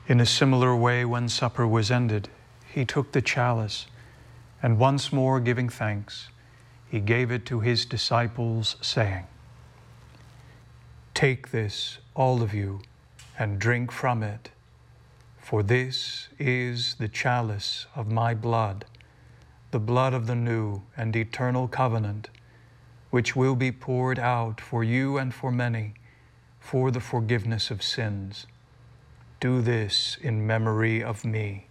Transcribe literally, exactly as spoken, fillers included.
In a similar way, when supper was ended, he took the chalice, and once more giving thanks, he gave it to his disciples, saying, "Take this, all of you, and drink from it, for this is the chalice of my blood, the blood of the new and eternal covenant, which will be poured out for you and for many for the forgiveness of sins. Do this in memory of me."